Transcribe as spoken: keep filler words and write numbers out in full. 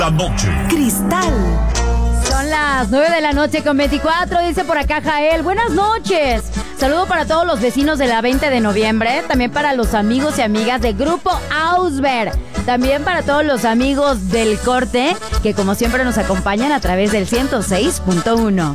noche. Cristal. Son las nueve de la noche con veinticuatro, dice por acá Jael. Buenas noches. Saludo para todos los vecinos de la veinte de noviembre. También para los amigos y amigas de Grupo Ausberg. También para todos los amigos del Corte, que como siempre nos acompañan a través del ciento seis punto uno.